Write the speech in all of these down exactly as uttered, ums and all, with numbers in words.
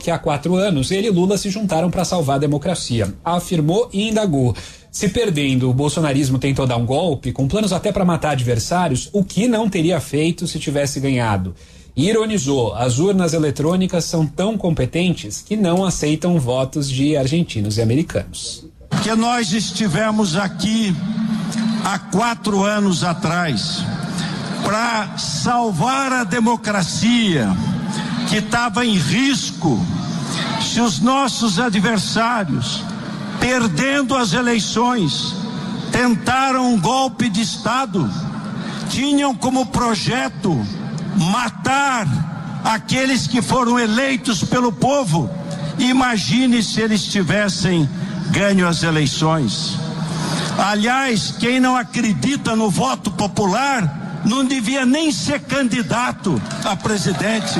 que há quatro anos ele e Lula se juntaram para salvar a democracia. Afirmou e indagou. Se perdendo, o bolsonarismo tentou dar um golpe, com planos até para matar adversários, o que não teria feito se tivesse ganhado. E ironizou, as urnas eletrônicas são tão competentes que não aceitam votos de argentinos e americanos. Que nós estivemos aqui há quatro anos atrás para salvar a democracia que estava em risco se os nossos adversários, perdendo as eleições, tentaram um golpe de Estado, tinham como projeto matar aqueles que foram eleitos pelo povo. Imagine se eles tivessem ganho as eleições. Aliás, quem não acredita no voto popular não devia nem ser candidato a presidente.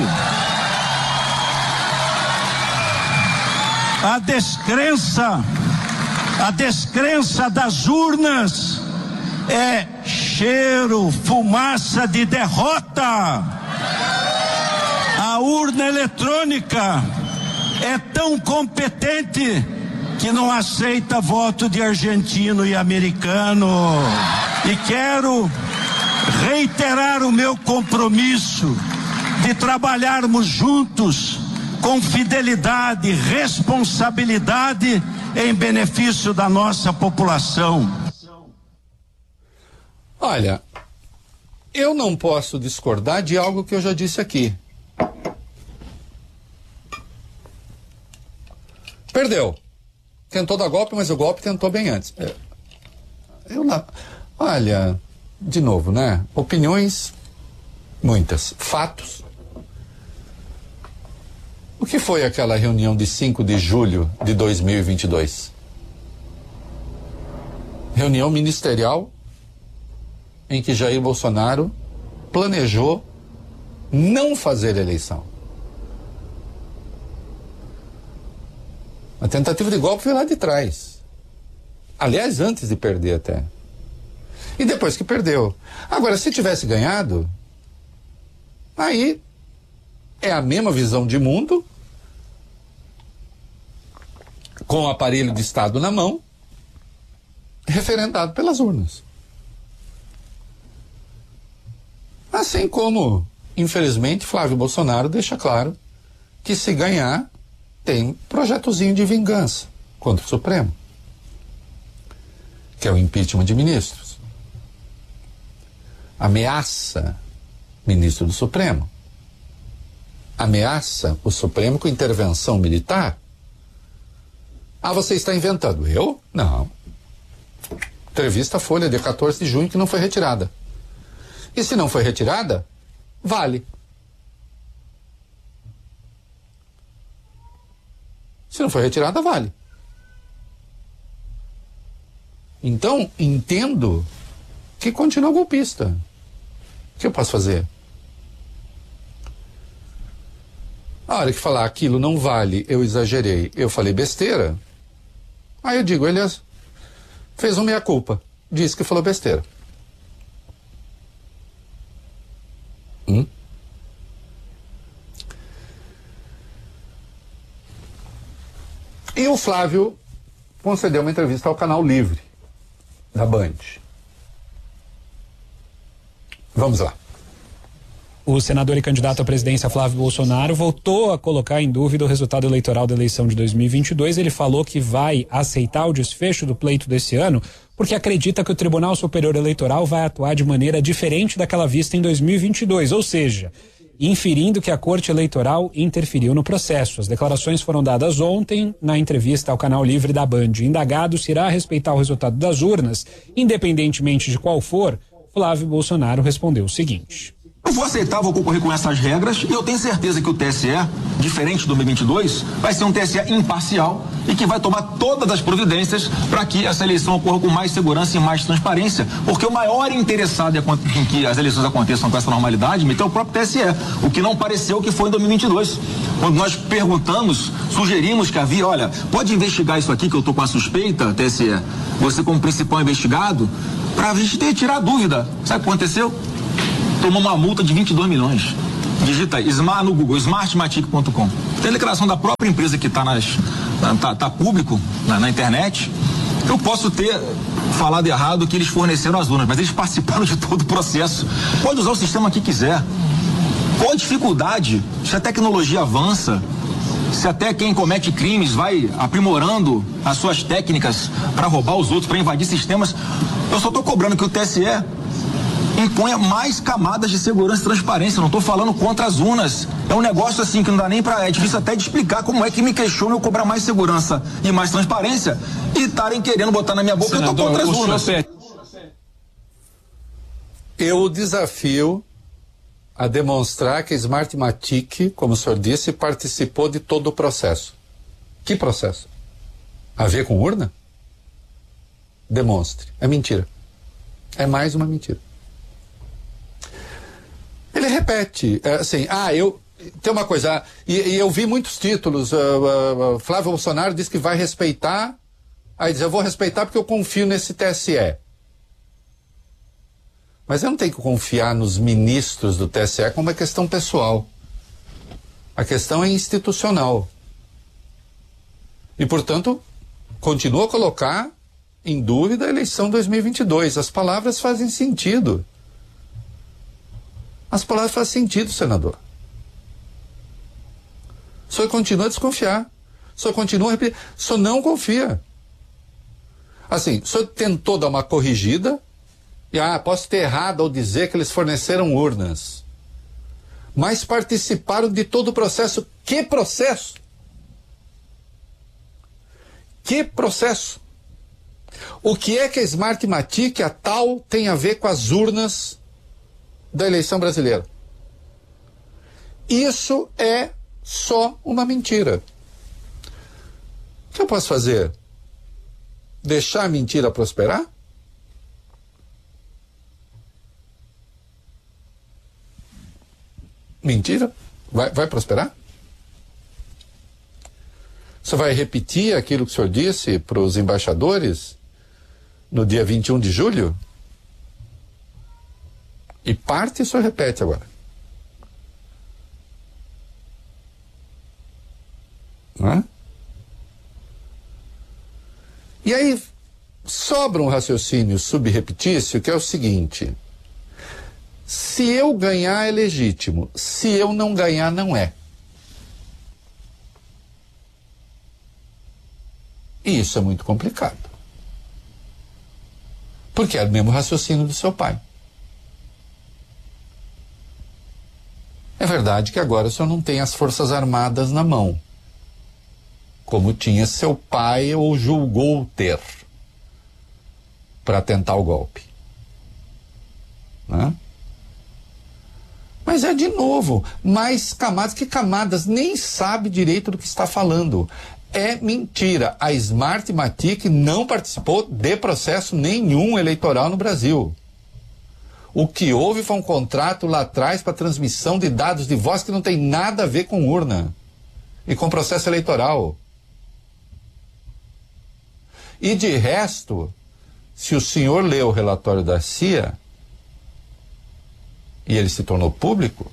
A descrença, a descrença das urnas é cheiro, fumaça de derrota. A urna eletrônica é tão competente que não aceita voto de argentino e americano. E quero reiterar o meu compromisso de trabalharmos juntos com fidelidade e responsabilidade em benefício da nossa população. Olha, eu não posso discordar de algo que eu já disse aqui. Perdeu. Tentou dar golpe, mas o golpe tentou bem antes. Eu não... Olha, de novo, né? Opiniões, muitas. Fatos. O que foi aquela reunião de cinco de julho de dois mil e vinte e dois? Reunião ministerial em que Jair Bolsonaro planejou não fazer eleição. A tentativa de golpe foi lá de trás. Aliás, antes de perder até. E depois que perdeu. Agora, se tivesse ganhado, aí é a mesma visão de mundo, com o aparelho de Estado na mão, referendado pelas urnas. Assim como, infelizmente, Flávio Bolsonaro deixa claro que se ganhar, tem projetozinho de vingança contra o Supremo, que é o impeachment de ministros. Ameaça ministro do Supremo. Ameaça o Supremo com intervenção militar. Ah, você está inventando. Eu? Não. Entrevista Folha, dia quatorze de junho, que não foi retirada. E se não foi retirada, vale. Se não foi retirada, vale. Então, entendo que continua golpista. O que eu posso fazer? A hora que falar aquilo não vale, eu exagerei, eu falei besteira, aí eu digo, ele fez uma meia-culpa, disse que falou besteira. Hum? E o Flávio concedeu uma entrevista ao Canal Livre, da Band. Vamos lá. O senador e candidato à presidência Flávio Bolsonaro voltou a colocar em dúvida o resultado eleitoral da eleição de dois mil e vinte e dois. Ele falou que vai aceitar o desfecho do pleito desse ano porque acredita que o Tribunal Superior Eleitoral vai atuar de maneira diferente daquela vista em dois mil e vinte e dois, ou seja, inferindo que a Corte Eleitoral interferiu no processo. As declarações foram dadas ontem na entrevista ao Canal Livre da Band. Indagado se irá respeitar o resultado das urnas, independentemente de qual for, Flávio Bolsonaro respondeu o seguinte: eu vou aceitar, vou concorrer com essas regras e eu tenho certeza que o T S E, diferente do dois mil e vinte e dois, vai ser um T S E imparcial e que vai tomar todas as providências para que essa eleição ocorra com mais segurança e mais transparência, porque o maior interessado em que as eleições aconteçam com essa normalidade é o próprio T S E, o que não pareceu que foi em dois mil e vinte e dois. Quando nós perguntamos, sugerimos que havia, olha, pode investigar isso aqui que eu estou com a suspeita, T S E, você como principal investigado, para a gente ter, tirar a dúvida. Sabe o que aconteceu? Tomou uma multa de vinte e dois milhões. digita Smart no Google, smartmatic ponto com. Tem a declaração da própria empresa que está nas tá, tá público na, na internet. Eu posso ter falado errado que eles forneceram as urnas, mas eles participaram de todo o processo. Pode usar o sistema que quiser. Qual a dificuldade? Se a tecnologia avança, se até quem comete crimes vai aprimorando as suas técnicas para roubar os outros, para invadir sistemas, eu só estou cobrando que o T S E imponha mais camadas de segurança e transparência. Não estou falando contra as urnas. É um negócio assim que não dá nem para... É difícil até de explicar como é que me questiona eu cobrar mais segurança e mais transparência e estarem querendo botar na minha boca que eu estou contra as urnas. Eu desafio a demonstrar que a Smartmatic, como o senhor disse, participou de todo o processo. Que processo? A ver com urna? Demonstre. É mentira. É mais uma mentira. Ele repete, assim, ah, eu... Tem uma coisa, e, e eu vi muitos títulos, uh, uh, uh, Flávio Bolsonaro diz que vai respeitar, aí diz, eu vou respeitar porque eu confio nesse T S E. Mas eu não tenho que confiar nos ministros do T S E como uma questão pessoal. A questão é institucional. E, portanto, continuo a colocar em dúvida a eleição dois mil e vinte e dois. As palavras fazem sentido. As palavras fazem sentido, senador. O senhor continua a desconfiar. O senhor continua a repetir. O senhor não confia. Assim, o senhor tentou dar uma corrigida. E, ah, posso ter errado ao dizer que eles forneceram urnas. Mas participaram de todo o processo. Que processo? Que processo? O que é que a Smartmatic, a tal, tem a ver com as urnas da eleição brasileira? Isso é só uma mentira. O que eu posso fazer? Deixar a mentira prosperar? Mentira? Vai, vai prosperar? Você vai repetir aquilo que o senhor disse para os embaixadores no dia vinte e um de julho? E parte o senhor repete agora. Não é? E aí sobra um raciocínio subrepetício que é o seguinte: se eu ganhar é legítimo, se eu não ganhar não é. E isso é muito complicado. Porque é o mesmo raciocínio do seu pai. É verdade que agora o senhor não tem as Forças Armadas na mão, como tinha seu pai ou julgou ter, para tentar o golpe. Né? Mas é de novo, mais camadas, que camadas? Nem sabe direito do que está falando. É mentira. A Smartmatic não participou de processo nenhum eleitoral no Brasil. O que houve foi um contrato lá atrás para transmissão de dados de voz que não tem nada a ver com urna e com processo eleitoral. E de resto, se o senhor leu o relatório da C I A e ele se tornou público,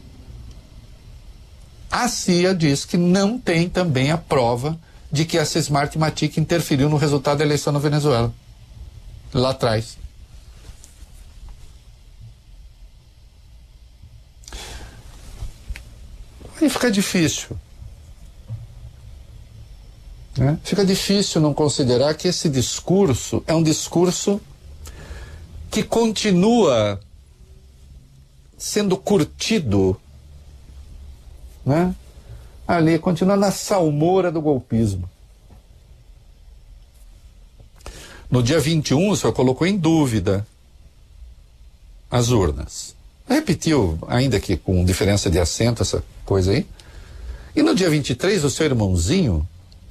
a C I A diz que não tem também a prova de que essa Smartmatic interferiu no resultado da eleição na Venezuela, lá atrás. Aí fica difícil. Né? Fica difícil não considerar que esse discurso é um discurso que continua sendo curtido, né? Ali, continua na salmoura do golpismo. No dia vinte e um, o senhor colocou em dúvida as urnas. Repetiu, ainda que com diferença de assento, essa coisa aí. E no dia vinte e três, o seu irmãozinho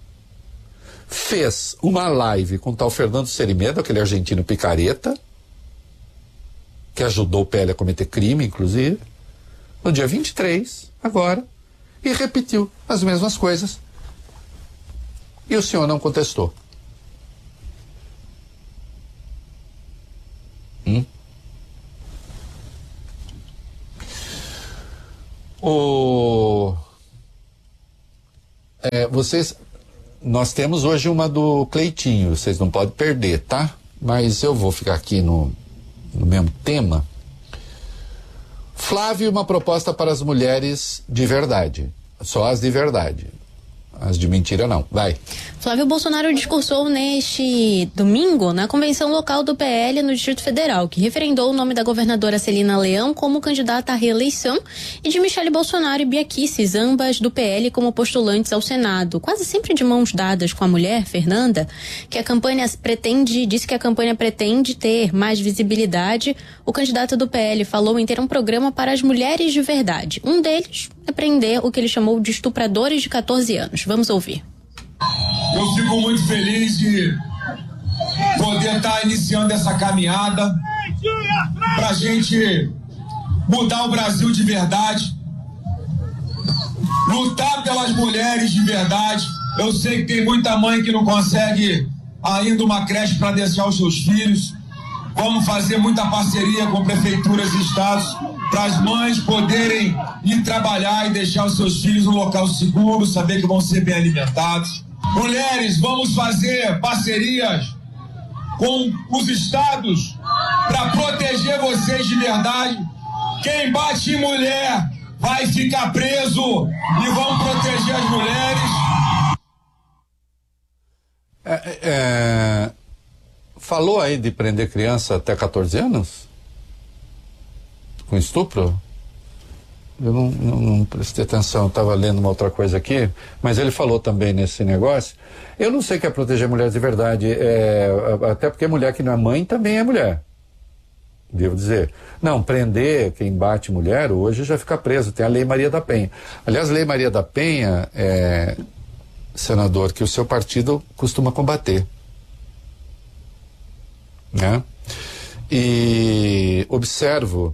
fez uma live com o tal Fernando Serimedo, aquele argentino picareta, que ajudou o P L a cometer crime, inclusive, no dia vinte e três, agora, e repetiu as mesmas coisas. E o senhor não contestou. Hum? é, vocês, nós temos hoje uma do Cleitinho, vocês não podem perder, tá? Mas eu vou ficar aqui no, no mesmo tema. Flávio, uma proposta para as mulheres de verdade, só as de verdade. As de mentira não. Vai. Flávio Bolsonaro discursou neste domingo na convenção local do P L no Distrito Federal, que referendou o nome da governadora Celina Leão como candidata à reeleição e de Michele Bolsonaro e Bia Kicis, ambas do P L, como postulantes ao Senado, quase sempre de mãos dadas com a mulher, Fernanda, que a campanha pretende, disse que a campanha pretende ter mais visibilidade. O candidato do P L falou em ter um programa para as mulheres de verdade. Um deles é prender o que ele chamou de estupradores de catorze anos. Vamos ouvir. Eu fico muito feliz de poder estar iniciando essa caminhada para a gente mudar o Brasil de verdade, lutar pelas mulheres de verdade. Eu sei que tem muita mãe que não consegue ainda uma creche para deixar os seus filhos. Vamos fazer muita parceria com prefeituras e estados para as mães poderem ir trabalhar e deixar os seus filhos num local seguro, saber que vão ser bem alimentados. Mulheres, vamos fazer parcerias com os estados para proteger vocês de verdade. Quem bate em mulher vai ficar preso e vamos proteger as mulheres. É, é, falou aí de prender criança até catorze anos? Com estupro? Eu não, não, não prestei atenção, estava lendo uma outra coisa aqui, mas ele falou também nesse negócio. Eu não sei o que é proteger mulheres de verdade, é, até porque mulher que não é mãe também é mulher, devo dizer. Não, prender quem bate mulher hoje já fica preso, tem a Lei Maria da Penha. Aliás, a Lei Maria da Penha é, senador, que o seu partido costuma combater, né? E observo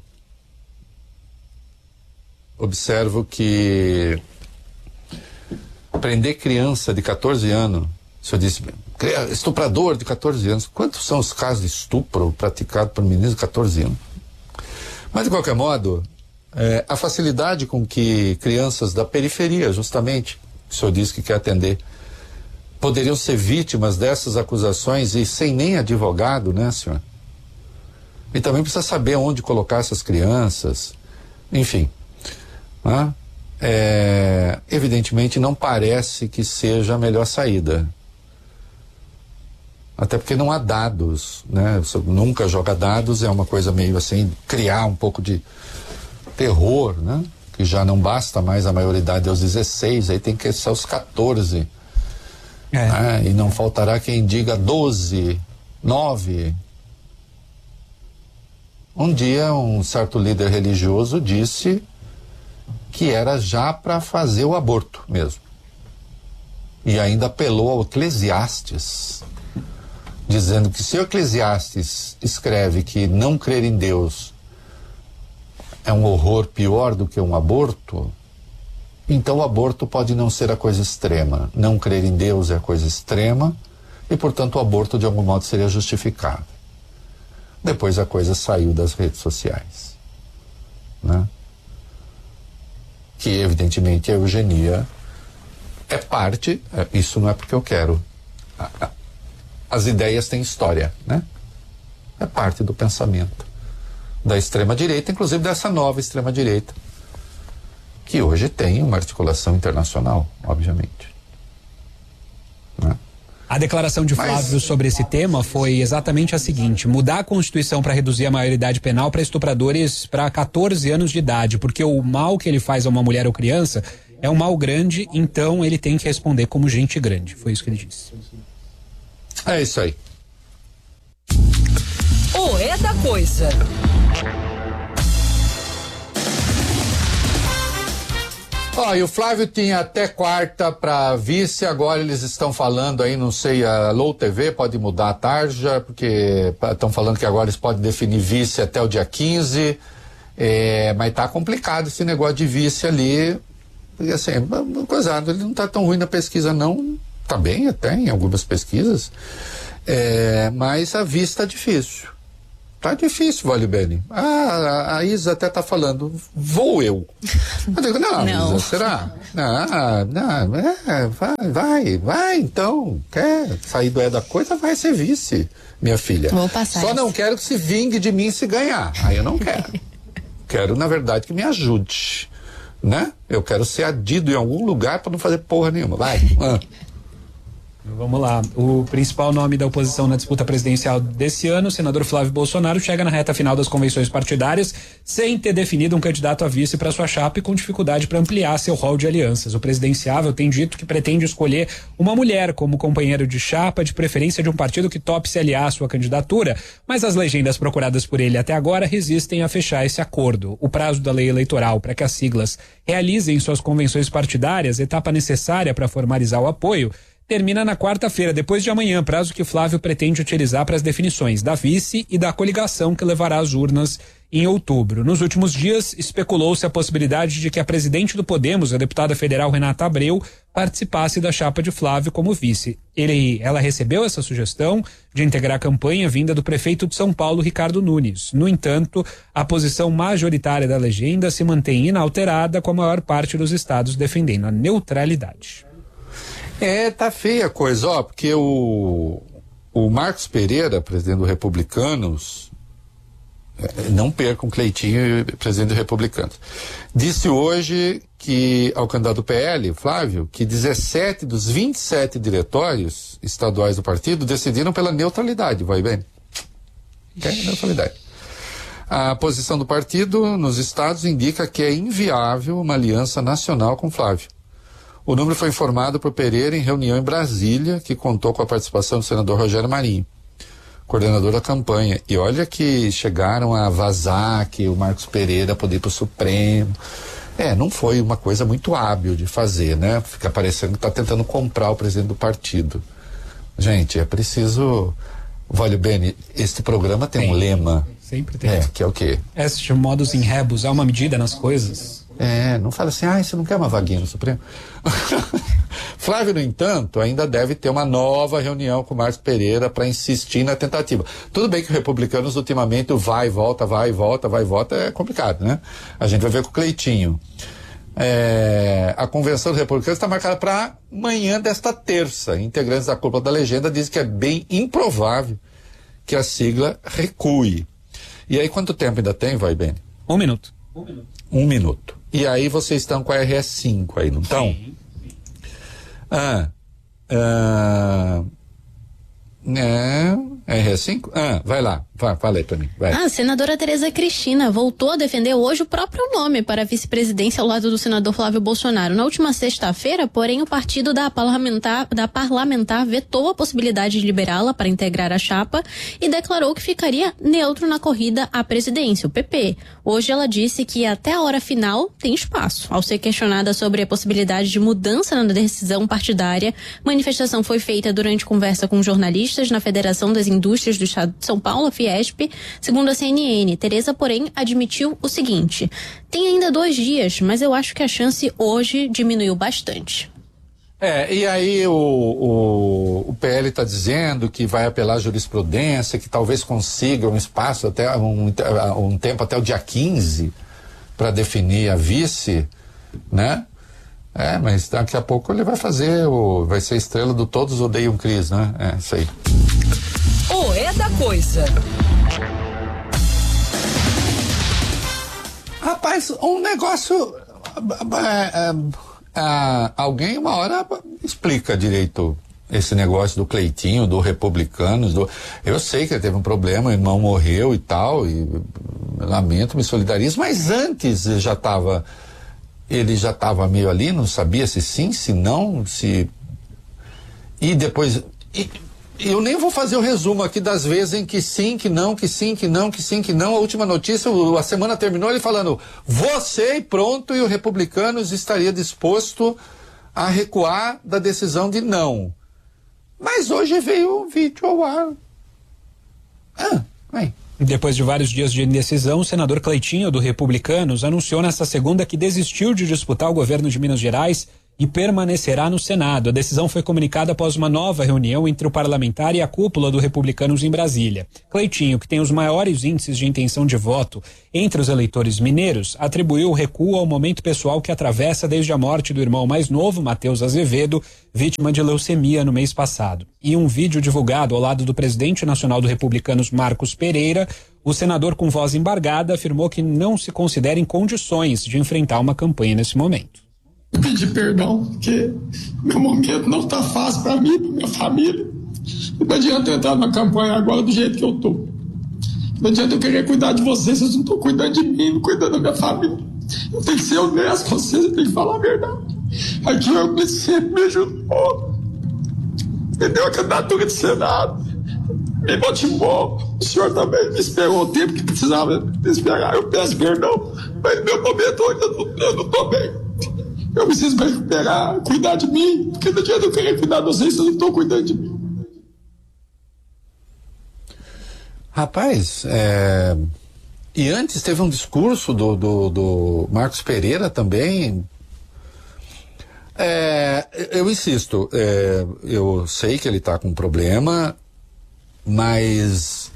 Observo que prender criança de catorze anos, o senhor disse, estuprador de catorze anos, quantos são os casos de estupro praticados por meninos de catorze anos? Mas, de qualquer modo, é, a facilidade com que crianças da periferia, justamente, o senhor disse que quer atender, poderiam ser vítimas dessas acusações e sem nem advogado, né, senhor? E também precisa saber onde colocar essas crianças, enfim. Ah, é, evidentemente não parece que seja a melhor saída, até porque não há dados, né? Você nunca joga dados, é uma coisa meio assim, criar um pouco de terror, né? Que já não basta mais a maioridade aos dezesseis, aí tem que ser aos catorze, é. Né? E não faltará quem diga doze, nove. Um dia um certo líder religioso disse que era já para fazer o aborto mesmo. E ainda apelou ao Eclesiastes, dizendo que se o Eclesiastes escreve que não crer em Deus é um horror pior do que um aborto, então o aborto pode não ser a coisa extrema. Não crer em Deus é a coisa extrema e, portanto, o aborto de algum modo seria justificável. Depois a coisa saiu das redes sociais, né? Que evidentemente a eugenia é parte, isso não é porque eu quero, as ideias têm história, né? É parte do pensamento da extrema-direita, inclusive dessa nova extrema-direita, que hoje tem uma articulação internacional, obviamente, né? A declaração de Flávio Mas... sobre esse tema foi exatamente a seguinte: mudar a Constituição para reduzir a maioridade penal para estupradores para catorze anos de idade, porque o mal que ele faz a uma mulher ou criança é um mal grande, então ele tem que responder como gente grande. Foi isso que ele disse. É isso aí. O é da coisa. Ó, oh, e o Flávio tinha até quarta para vice, agora eles estão falando aí, não sei, a L O T V pode mudar a tarja, porque estão falando que agora eles podem definir vice até o dia quinze, é, mas tá complicado esse negócio de vice ali, e assim, coisado, ele não tá tão ruim na pesquisa não, tá bem até em algumas pesquisas, é, mas a vice tá difícil, tá difícil, Vale Bene. Ah, a Isa até tá falando, vou eu. Eu digo, não, Não. Isa, será? Não, não, é, vai, vai, vai, então. Quer sair do é da coisa, vai ser vice, minha filha. Vou passar Só isso. não quero que se vingue de mim se ganhar. Aí eu não quero. Quero, na verdade, que me ajude, né? Eu quero ser adido em algum lugar para não fazer porra nenhuma. Vai. Ah. Vamos lá. O principal nome da oposição na disputa presidencial desse ano, o senador Flávio Bolsonaro, chega na reta final das convenções partidárias sem ter definido um candidato a vice para sua chapa e com dificuldade para ampliar seu rol de alianças. O presidenciável tem dito que pretende escolher uma mulher como companheiro de chapa, de preferência de um partido que tope se aliar à sua candidatura, mas as legendas procuradas por ele até agora resistem a fechar esse acordo. O prazo da lei eleitoral para que as siglas realizem suas convenções partidárias, etapa necessária para formalizar o apoio, termina na quarta-feira, depois de amanhã, prazo que Flávio pretende utilizar para as definições da vice e da coligação que levará às urnas em outubro. Nos últimos dias, especulou-se a possibilidade de que a presidente do Podemos, a deputada federal Renata Abreu, participasse da chapa de Flávio como vice. Ele, ela recebeu essa sugestão de integrar a campanha vinda do prefeito de São Paulo, Ricardo Nunes. No entanto, a posição majoritária da legenda se mantém inalterada, com a maior parte dos estados defendendo a neutralidade. É, tá feia a coisa, ó, porque o, o Marcos Pereira, presidente do Republicanos, não percam Cleitinho, presidente do Republicanos, disse hoje que, ao candidato do P L, Flávio, que dezessete dos vinte e sete diretórios estaduais do partido decidiram pela neutralidade, vai bem? Quer neutralidade. A posição do partido nos estados indica que é inviável uma aliança nacional com Flávio. O número foi informado por Pereira em reunião em Brasília, que contou com a participação do senador Rogério Marinho, coordenador da campanha. E olha que chegaram a vazar que o Marcos Pereira podia ir para o Supremo. É, não foi uma coisa muito hábil de fazer, né? Fica parecendo que está tentando comprar o presidente do partido. Gente, é preciso... Vale Bene, este programa tem, tem um lema. Sempre tem. É, que é o quê? Este modus in rebus, há uma medida nas coisas. É, não fala assim, ah, você não quer uma vaguinha no Supremo? Flávio, no entanto, ainda deve ter uma nova reunião com o Marcos Pereira para insistir na tentativa. Tudo bem que os republicanos, ultimamente, o vai e volta, vai e volta, vai e volta, é complicado, né? A gente vai ver com o Cleitinho. É, a convenção dos republicanos está marcada para amanhã desta terça. Integrantes da cúpula da legenda dizem que é bem improvável que a sigla recue. E aí, quanto tempo ainda tem, vai bem? Um minuto. Um minuto. Um minuto. E aí vocês estão com a R S cinco aí, não estão? Sim. Ah, ah, é, R S cinco? Ah, vai lá, vai, fala aí pra mim, vai. A senadora Tereza Cristina voltou a defender hoje o próprio nome para a vice-presidência ao lado do senador Flávio Bolsonaro. Na última sexta-feira, porém, o partido da parlamentar, da parlamentar vetou a possibilidade de liberá-la para integrar a chapa e declarou que ficaria neutro na corrida à presidência, o P P. Hoje ela disse que até a hora final tem espaço. Ao ser questionada sobre a possibilidade de mudança na decisão partidária, a manifestação foi feita durante conversa com jornalistas na Federação das Indústrias do Estado de São Paulo, a Fiesp. Segundo a C N N, Tereza, porém, admitiu o seguinte: tem ainda dois dias, mas eu acho que a chance hoje diminuiu bastante. É, e aí o, o, o P L está dizendo que vai apelar à jurisprudência, que talvez consiga um espaço até um, um tempo até o dia quinze para definir a vice, né? É, mas daqui a pouco ele vai fazer o, vai ser estrela do Todos Odeiam Cris, né? É, isso aí. O é da coisa. Rapaz, um negócio. É, é, é, alguém uma hora explica direito esse negócio do Cleitinho, do Republicanos. Do, eu sei que ele teve um problema, o irmão morreu e tal, e lamento, me solidarizo, mas antes já estava. Ele já estava meio ali, não sabia se sim, se não, se. E depois. E, eu nem vou fazer o resumo aqui das vezes em que sim, que não, que sim, que não, que sim, que não. A última notícia, a semana terminou ele falando, você e pronto, e o Republicanos estaria disposto a recuar da decisão de não. Mas hoje veio um vídeo ao ar. Ah, vai. Depois de vários dias de indecisão, o senador Cleitinho, do Republicanos, anunciou nesta segunda que desistiu de disputar o governo de Minas Gerais e permanecerá no Senado. A decisão foi comunicada após uma nova reunião entre o parlamentar e a cúpula do Republicanos em Brasília. Cleitinho, que tem os maiores índices de intenção de voto entre os eleitores mineiros, atribuiu o recuo ao momento pessoal que atravessa desde a morte do irmão mais novo, Matheus Azevedo, vítima de leucemia no mês passado. Em um vídeo divulgado ao lado do presidente nacional do Republicanos, Marcos Pereira, o senador com voz embargada afirmou que não se considera em condições de enfrentar uma campanha nesse momento. Pedir perdão, porque meu momento não está fácil para mim, para minha família. Não adianta eu entrar na campanha agora do jeito que eu tô. Não adianta eu querer cuidar de vocês, vocês não estão cuidando de mim, não cuidando da minha família. Eu tenho que ser honesto com vocês, eu tenho que falar a verdade. Aqui eu sempre me ajudou, me deu a candidatura de Senado, me motivou. O senhor também me esperou o tempo que precisava me esperar. Eu peço perdão, mas no meu momento eu não estou bem. Eu preciso me recuperar, cuidar de mim, porque não adianta eu querer cuidar de vocês se eu não estou cuidando de mim. Rapaz, é... e antes teve um discurso do, do, do Marcos Pereira também. É... Eu insisto, é... eu sei que ele está com um problema, mas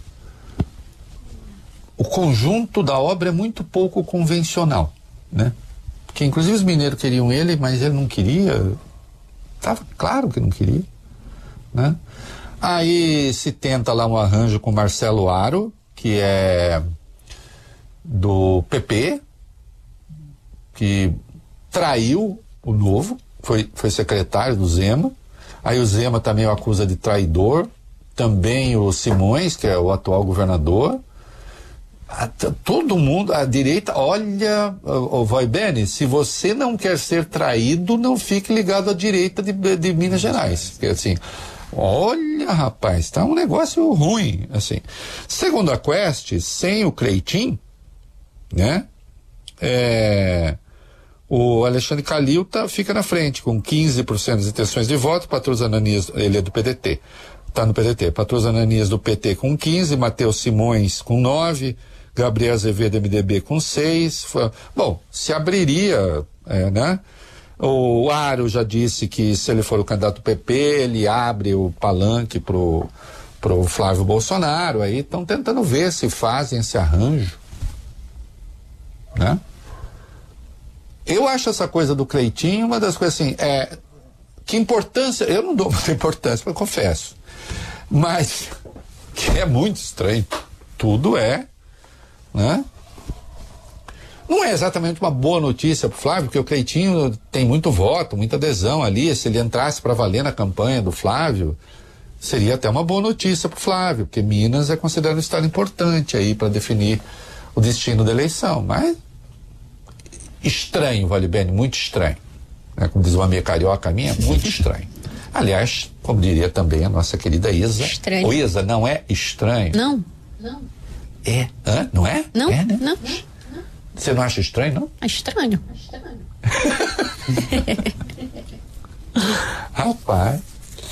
o conjunto da obra é muito pouco convencional, né? Que inclusive os mineiros queriam ele, mas ele não queria. Tava claro que não queria, né? Aí se tenta lá um arranjo com Marcelo Aro, que é do P P, que traiu o Novo, foi, foi secretário do Zema. Aí o Zema também o acusa de traidor, também o Simões, que é o atual governador. Todo mundo, a direita, olha, o Vai Bene, se você não quer ser traído, não fique ligado à direita de, de Minas Gerais. Porque assim, olha, rapaz, tá um negócio ruim, assim. Segundo a Quest, sem o Cleitinho, né, é, o Alexandre Calil tá, fica na frente, com quinze por cento das intenções de voto. Patrus Ananias, ele é do P D T, tá no P D T. Patrus Ananias do P T com quinze, Matheus Simões com nove, Gabriel Azevedo M D B com seis. Bom, se abriria, é, né? O Aro já disse que se ele for o candidato do P P, ele abre o palanque pro, pro Flávio Bolsonaro. Aí estão tentando ver se fazem esse arranjo, né? Eu acho essa coisa do Cleitinho uma das coisas assim, é, que importância, eu não dou muita importância, eu confesso, mas que é muito estranho, tudo é, né? Não é exatamente uma boa notícia pro Flávio, porque o Cleitinho tem muito voto, muita adesão ali. Se ele entrasse para valer na campanha do Flávio, seria até uma boa notícia pro Flávio, porque Minas é considerado um estado importante aí para definir o destino da eleição. Mas estranho, Vale Bene, muito estranho, né? Como diz uma amiga carioca minha, muito estranho. Aliás, como diria também a nossa querida Isa, estranho. Ô Isa, não é estranho? Não, não. É? Hã? Não é? Não, é, né? não. Você não acha estranho, não? É estranho. Rapaz.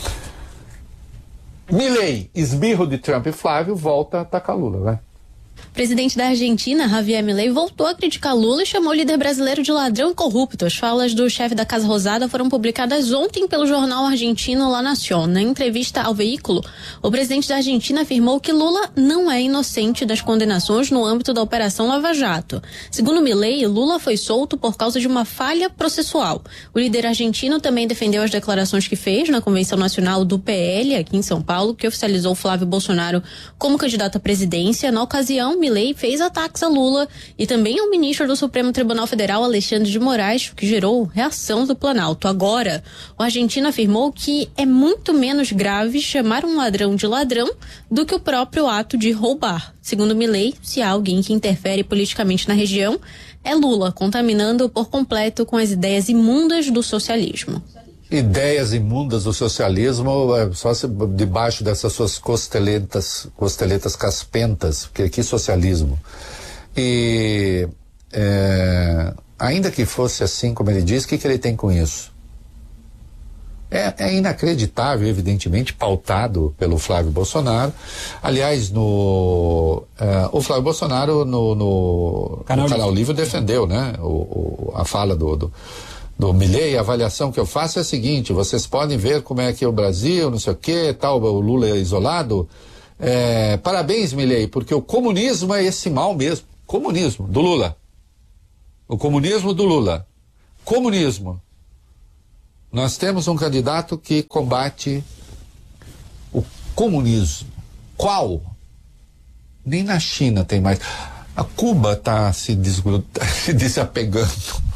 Milei, esbirro de Trump e Flávio, volta a atacar Lula, vai. O presidente da Argentina, Javier Milei, voltou a criticar Lula e chamou o líder brasileiro de ladrão e corrupto. As falas do chefe da Casa Rosada foram publicadas ontem pelo jornal argentino La Nación. Na entrevista ao veículo, o presidente da Argentina afirmou que Lula não é inocente das condenações no âmbito da Operação Lava Jato. Segundo Milei, Lula foi solto por causa de uma falha processual. O líder argentino também defendeu as declarações que fez na Convenção Nacional do P L, aqui em São Paulo, que oficializou Flávio Bolsonaro como candidato à presidência. Na ocasião, Milei fez ataques a Lula e também ao ministro do Supremo Tribunal Federal, Alexandre de Moraes, o que gerou reação do Planalto. Agora, o argentino afirmou que é muito menos grave chamar um ladrão de ladrão do que o próprio ato de roubar. Segundo Milei, se há alguém que interfere politicamente na região, é Lula, contaminando por completo com as ideias imundas do socialismo. Ideias imundas do socialismo, só se, debaixo dessas suas costeletas, costeletas caspentas, porque que socialismo. E é, ainda que fosse assim como ele diz, o que, que ele tem com isso? É, é inacreditável, evidentemente, pautado pelo Flávio Bolsonaro. Aliás, no, uh, o Flávio Bolsonaro no, no, Canal, no Canal Livre defendeu, né, o, o, a fala do, do do Milei, a avaliação que eu faço é a seguinte: vocês podem ver como é que é o Brasil, não sei o que, tal, o Lula é isolado. É, parabéns, Milei, porque o comunismo é esse mal mesmo. Comunismo, do Lula. O comunismo do Lula. Comunismo. Nós temos um candidato que combate o comunismo. Qual? Nem na China tem mais. A Cuba está se, desgrud... se desapegando.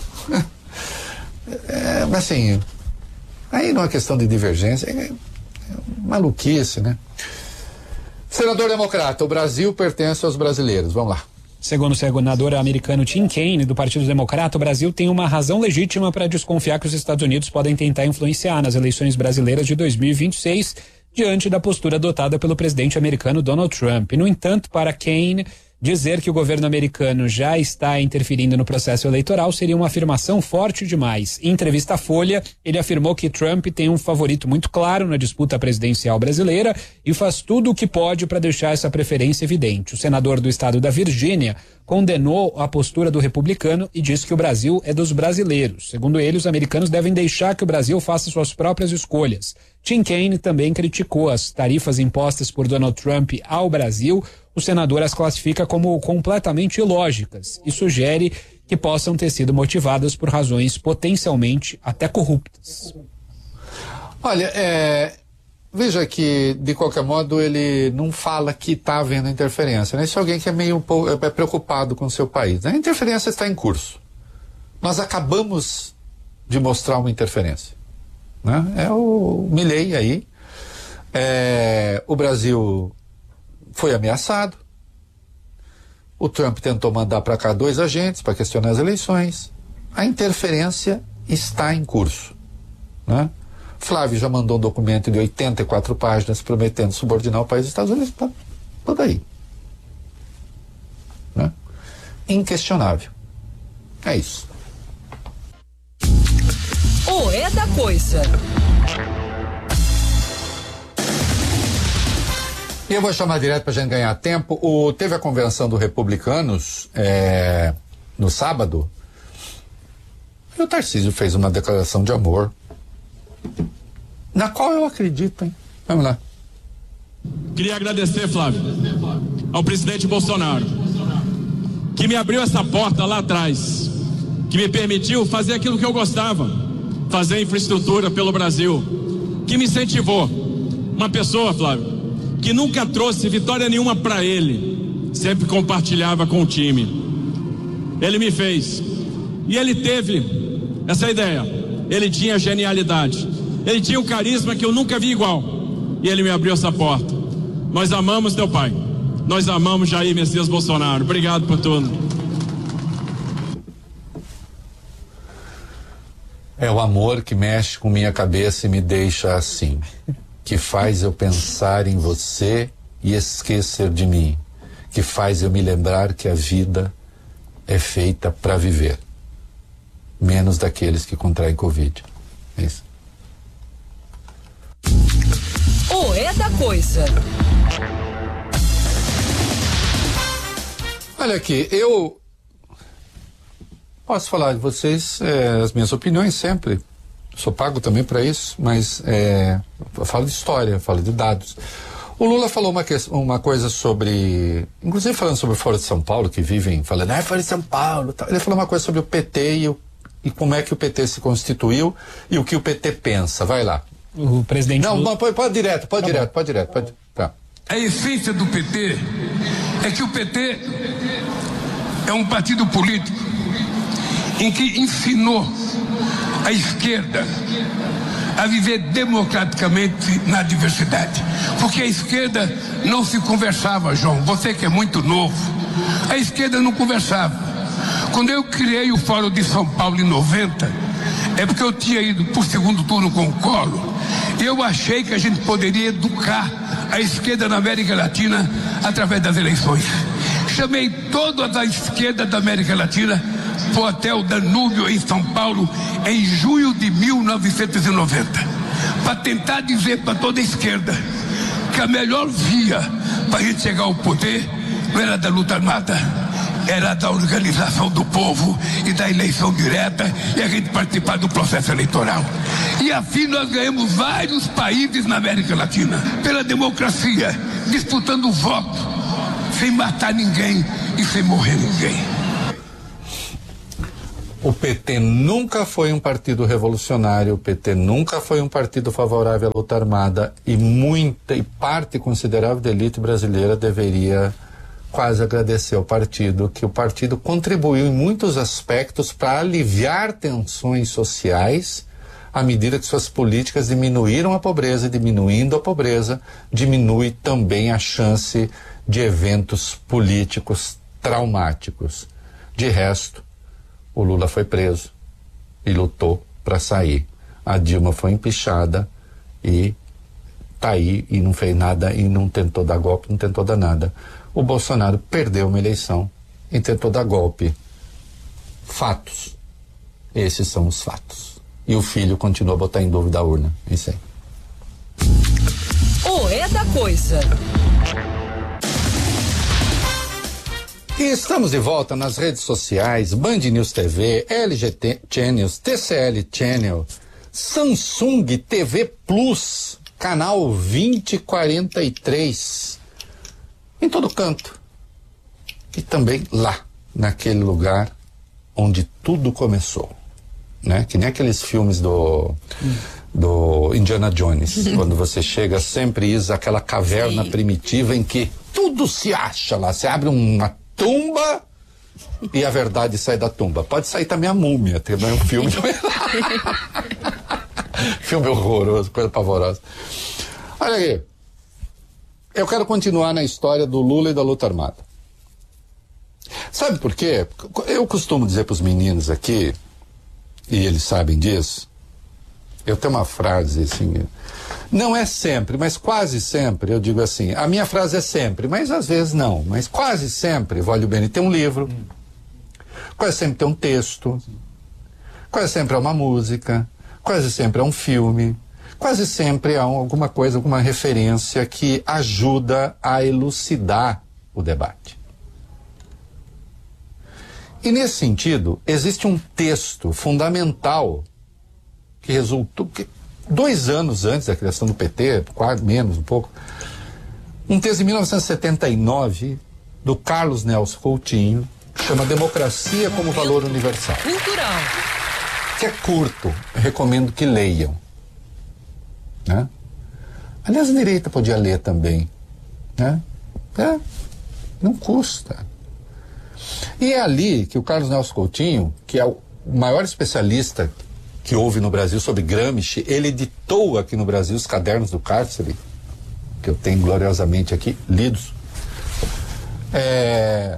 É, mas assim, aí não é questão de divergência, é, é maluquice, né? Senador democrata, o Brasil pertence aos brasileiros, vamos lá. Segundo o senador americano Tim Kaine, do Partido Democrata, o Brasil tem uma razão legítima para desconfiar que os Estados Unidos podem tentar influenciar nas eleições brasileiras de dois mil e vinte e seis, diante da postura adotada pelo presidente americano Donald Trump. No entanto, para Kaine, dizer que o governo americano já está interferindo no processo eleitoral seria uma afirmação forte demais. Em entrevista à Folha, ele afirmou que Trump tem um favorito muito claro na disputa presidencial brasileira e faz tudo o que pode para deixar essa preferência evidente. O senador do estado da Virgínia condenou a postura do republicano e disse que o Brasil é dos brasileiros. Segundo ele, os americanos devem deixar que o Brasil faça suas próprias escolhas. Tim Kaine também criticou as tarifas impostas por Donald Trump ao Brasil. O senador as classifica como completamente ilógicas e sugere que possam ter sido motivadas por razões potencialmente até corruptas. Olha, é, veja que, de qualquer modo, ele não fala que está havendo interferência, né? Isso é alguém que é meio um pouco, é preocupado com o seu país, né? A interferência está em curso. Nós acabamos de mostrar uma interferência, né? É o Milei aí. É, o Brasil foi ameaçado. O Trump tentou mandar para cá dois agentes para questionar as eleições. A interferência está em curso, né? Flávio já mandou um documento de oitenta e quatro páginas prometendo subordinar o país dos Estados Unidos. Tá tudo aí, né? Inquestionável. É isso. O É da Coisa. E eu vou chamar direto para a gente ganhar tempo. O, teve a convenção do Republicanos é, no sábado. E o Tarcísio fez uma declaração de amor, na qual eu acredito, hein? Vamos lá. Queria agradecer, Flávio, ao presidente Bolsonaro, que me abriu essa porta lá atrás, que me permitiu fazer aquilo que eu gostava, fazer infraestrutura pelo Brasil, que me incentivou. Uma pessoa, Flávio, que nunca trouxe vitória nenhuma para ele, sempre compartilhava com o time. Ele me fez. E ele teve essa ideia. Ele tinha genialidade. Ele tinha um carisma que eu nunca vi igual. E ele me abriu essa porta. Nós amamos teu pai. Nós amamos Jair Messias Bolsonaro. Obrigado por tudo. É o amor que mexe com minha cabeça e me deixa assim, que faz eu pensar em você e esquecer de mim, que faz eu me lembrar que a vida é feita para viver, menos daqueles que contraem Covid. É isso. O É da Coisa. Olha aqui, eu posso falar de vocês, é, as minhas opiniões sempre. Sou pago também para isso, mas é, eu falo de história, eu falo de dados. O Lula falou uma, que, uma coisa sobre, inclusive falando sobre o Foro de São Paulo, que vivem falando, ah, Foro de São Paulo, tal. Ele falou uma coisa sobre o P T e, o, e como é que o P T se constituiu e o que o P T pensa. Vai lá. O presidente Não, Lula... não pode, pode direto, pode tá direto, bom. pode direto, pode. Tá. A essência do P T é que o P T é um partido político em que ensinou a esquerda a viver democraticamente na diversidade. Porque a esquerda não se conversava, João, você que é muito novo, a esquerda não conversava. Quando eu criei o Fórum de São Paulo em noventa, é porque eu tinha ido por segundo turno com o Collor, e eu achei que a gente poderia educar a esquerda na América Latina através das eleições. Chamei toda a esquerda da América Latina para o Hotel Danúbio em São Paulo em junho de mil novecentos e noventa, para tentar dizer para toda a esquerda que a melhor via para a gente chegar ao poder não era da luta armada, era da organização do povo e da eleição direta e a gente participar do processo eleitoral. E assim nós ganhamos vários países na América Latina pela democracia, disputando o voto, sem matar ninguém e sem morrer ninguém. O P T nunca foi um partido revolucionário, o P T nunca foi um partido favorável à luta armada e muita e parte considerável da elite brasileira deveria quase agradecer ao partido, que o partido contribuiu em muitos aspectos para aliviar tensões sociais à medida que suas políticas diminuíram a pobreza, e diminuindo a pobreza, diminui também a chance de eventos políticos traumáticos. De resto, o Lula foi preso e lutou para sair. A Dilma foi empichada e tá aí e não fez nada e não tentou dar golpe, não tentou dar nada. O Bolsonaro perdeu uma eleição e tentou dar golpe. Fatos. Esses são os fatos. E o filho continua a botar em dúvida a urna. Isso aí. O É da Coisa. E estamos de volta nas redes sociais, Band News T V, L G T Channels, T C L Channel, Samsung T V Plus, canal vinte quarenta e três, em todo canto. E também lá, naquele lugar onde tudo começou, né? Que nem aqueles filmes do... do Indiana Jones, quando você chega sempre isso, aquela caverna Sim. primitiva em que tudo se acha lá, você abre uma tumba e a verdade sai da tumba. Pode sair também a múmia, tem um filme filme horroroso, coisa pavorosa. Olha aí, eu quero continuar na história do Lula e da luta armada. Sabe por quê? Eu costumo dizer para os meninos aqui, e eles sabem disso, eu tenho uma frase assim, não é sempre, mas quase sempre, eu digo assim, a minha frase é sempre, mas às vezes não, mas quase sempre, vale bem, tem um livro, quase sempre tem um texto, quase sempre é uma música, quase sempre é um filme, quase sempre é alguma coisa, alguma referência que ajuda a elucidar o debate. E nesse sentido, existe um texto fundamental que resultou, que dois anos antes da criação do P T, quase menos um pouco, um texto de mil novecentos e setenta e nove, do Carlos Nelson Coutinho, que chama Democracia como Valor Universal. Cultural. Que é curto, eu recomendo que leiam. Né? Aliás, a direita podia ler também. Né? É, não custa. E é ali que o Carlos Nelson Coutinho, que é o maior especialista que houve no Brasil sobre Gramsci, ele editou aqui no Brasil os cadernos do cárcere, que eu tenho gloriosamente aqui, lidos. É...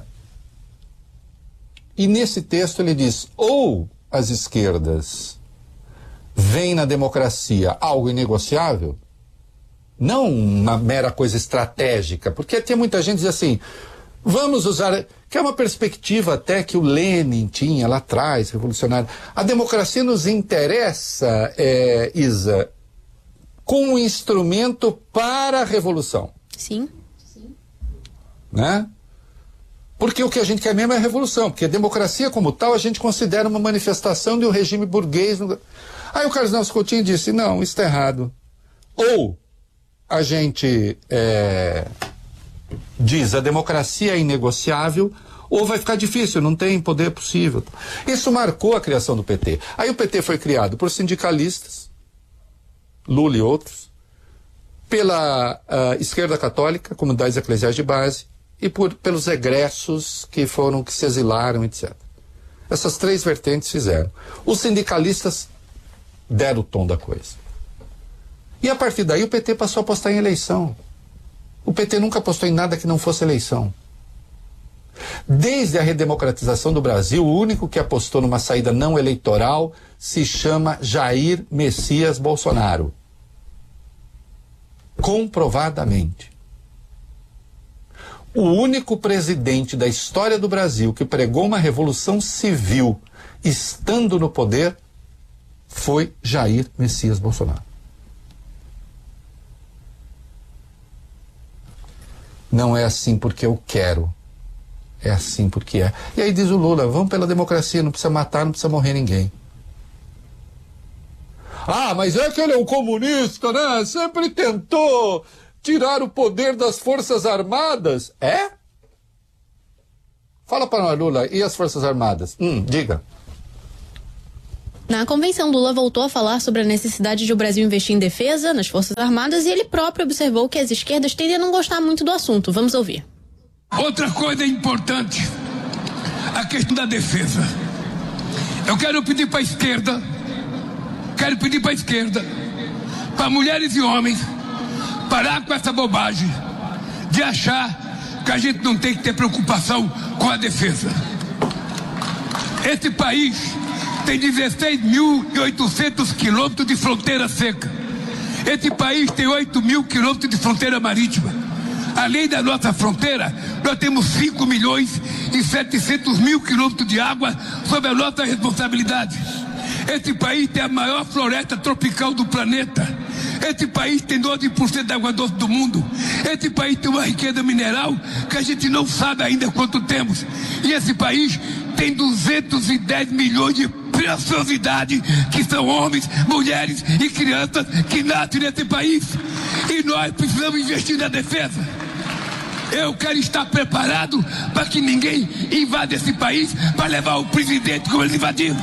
E nesse texto ele diz, ou as esquerdas veem na democracia algo inegociável, não uma mera coisa estratégica, porque tem muita gente que diz assim, vamos usar, que é uma perspectiva até que o Lenin tinha lá atrás, revolucionário. A democracia nos interessa, é, Isa, como um instrumento para a revolução. Sim. Né? Porque o que a gente quer mesmo é a revolução, porque a democracia como tal a gente considera uma manifestação de um regime burguês. Aí o Carlos Nelson Coutinho disse, não, isso está errado. Ou a gente... É, diz a democracia é inegociável ou vai ficar difícil, não tem poder possível. Isso marcou a criação do P T. Aí o P T foi criado por sindicalistas, Lula e outros, pela uh, esquerda católica, comunidades eclesiais de base, e por, pelos egressos que foram, que se exilaram, etcétera. Essas três vertentes fizeram. Os sindicalistas deram o tom da coisa. E a partir daí o P T passou a apostar em eleição. O P T nunca apostou em nada que não fosse eleição. Desde a redemocratização do Brasil, o único que apostou numa saída não eleitoral se chama Jair Messias Bolsonaro. Comprovadamente. O único presidente da história do Brasil que pregou uma revolução civil estando no poder foi Jair Messias Bolsonaro. Não é assim porque eu quero. É assim porque é. E aí diz o Lula, vamos pela democracia, não precisa matar, não precisa morrer ninguém. Ah, mas é que ele é um comunista, né? Sempre tentou tirar o poder das Forças Armadas. É? Fala para nós, Lula, e as Forças Armadas? Hum, diga. Na convenção, Lula voltou a falar sobre a necessidade de o Brasil investir em defesa, nas Forças Armadas, e ele próprio observou que as esquerdas tendem a não gostar muito do assunto. Vamos ouvir. Outra coisa importante, a questão da defesa. Eu quero pedir para a esquerda, quero pedir para a esquerda, para mulheres e homens, parar com essa bobagem de achar que a gente não tem que ter preocupação com a defesa. Esse país tem dezesseis mil e oitocentos quilômetros de fronteira seca. Esse país tem oito mil quilômetros de fronteira marítima. Além da nossa fronteira, nós temos cinco milhões e setecentos mil quilômetros de água sob a nossa responsabilidade. Esse país tem a maior floresta tropical do planeta. Esse país tem doze por cento da água doce do mundo. Esse país tem uma riqueza mineral que a gente não sabe ainda quanto temos. E esse país tem duzentos e dez milhões de preciosidade, que são homens, mulheres e crianças que nascem nesse país. E nós precisamos investir na defesa. Eu quero estar preparado para que ninguém invada esse país para levar o presidente como eles invadiram.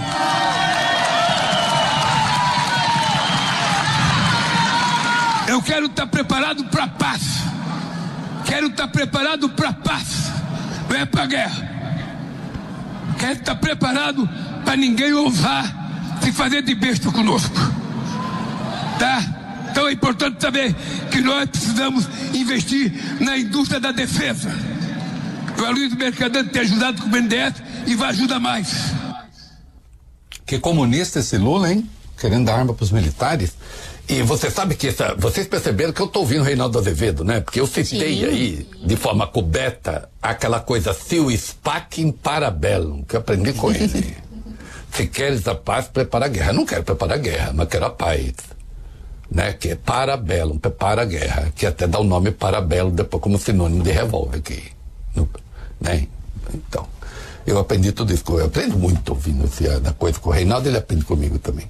Eu quero estar preparado para a paz. Quero estar preparado para a paz. Não é para a guerra. Quero estar preparado para ninguém ousar se fazer de besta conosco. Tá? Então é importante saber que nós precisamos investir na indústria da defesa. O Aloysio Mercadante tem ajudado com o B N D E S e vai ajudar mais. Que comunista esse Lula, hein? Querendo dar arma para os militares. E você sabe que essa, vocês perceberam que eu estou ouvindo o Reinaldo Azevedo, né? Porque eu citei Sim. aí, de forma coberta, aquela coisa, seu spacking parabellum, que eu aprendi com ele. Se queres a paz, prepara a guerra. Eu não quero preparar a guerra, mas quero a paz. Né? Que é parabellum, prepara a guerra. Que até dá o nome parabellum depois como sinônimo de revólver aqui. Né? Então, eu aprendi tudo isso. Eu aprendo muito ouvindo essa coisa com o Reinaldo, ele aprende comigo também.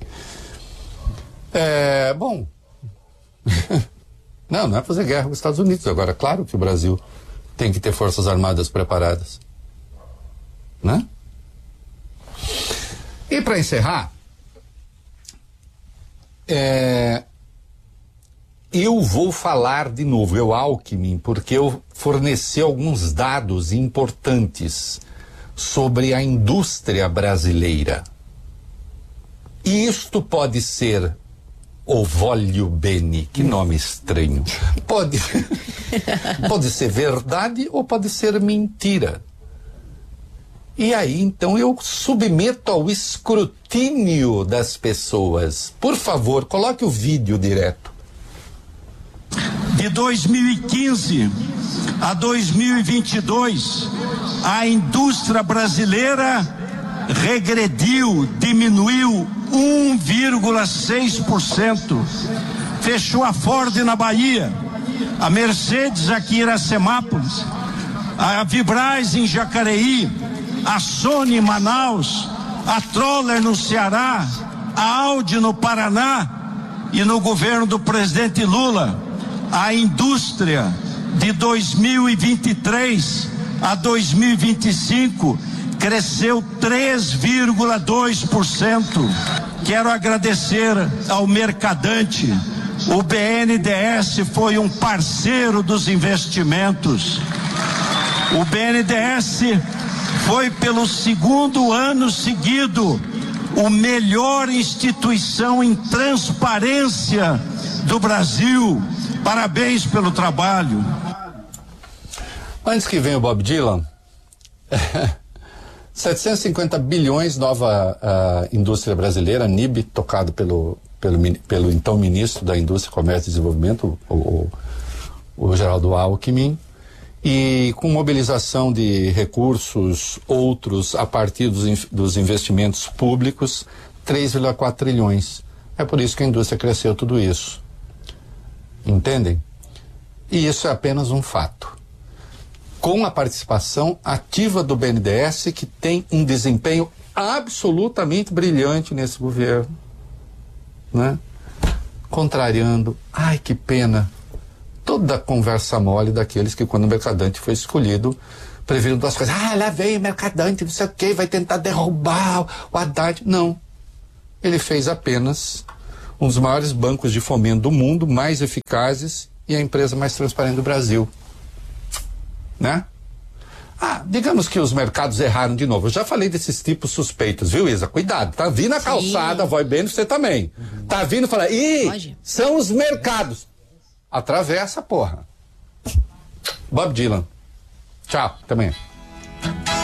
É, bom, não, não é fazer guerra com os Estados Unidos. Agora, claro que o Brasil tem que ter forças armadas preparadas, né? E para encerrar, é, eu vou falar de novo, eu Alckmin, porque eu forneci alguns dados importantes sobre a indústria brasileira. E isto pode ser o voglio bene, que nome estranho. Pode, pode ser verdade ou pode ser mentira. E aí, então, eu submeto ao escrutínio das pessoas. Por favor, coloque o vídeo direto. De dois mil e quinze a dois mil e vinte e dois, a indústria brasileira regrediu, diminuiu um vírgula seis por cento. Fechou a Ford na Bahia, a Mercedes aqui em Iracemápolis, a Vibraz em Jacareí, a Sony em Manaus, a Troller no Ceará, a Audi no Paraná. E no governo do presidente Lula, a indústria de dois mil e vinte e três a dois mil e vinte e cinco cresceu três vírgula dois por cento. Quero agradecer ao Mercadante. O B N D E S foi um parceiro dos investimentos. O B N D E S foi pelo segundo ano seguido o melhor instituição em transparência do Brasil. Parabéns pelo trabalho. Antes que venha o Bob Dylan, setecentos e cinquenta bilhões, nova uh, indústria brasileira, N I B, tocado pelo, pelo, pelo então ministro da Indústria, Comércio e Desenvolvimento, o, o, o Geraldo Alckmin, e com mobilização de recursos outros a partir dos, dos investimentos públicos, três vírgula quatro trilhões. É por isso que a indústria cresceu tudo isso. Entendem? E isso é apenas um fato. com a participação ativa do B N D E S, que tem um desempenho absolutamente brilhante nesse governo, né? Contrariando, ai que pena, toda a conversa mole daqueles que, quando o Mercadante foi escolhido, previram duas coisas. Ah, lá vem o Mercadante, não sei o que, vai tentar derrubar o Haddad. Não. Ele fez apenas um dos maiores bancos de fomento do mundo, mais eficazes, e a empresa mais transparente do Brasil. Né? Ah, digamos que os mercados erraram de novo. Eu já falei desses tipos suspeitos, viu, Isa? Cuidado, tá vindo a Sim. calçada, vai bem você também. Uhum. Tá vindo e fala, ih, Pode. são os mercados. Atravessa, porra. Bob Dylan. Tchau, até amanhã.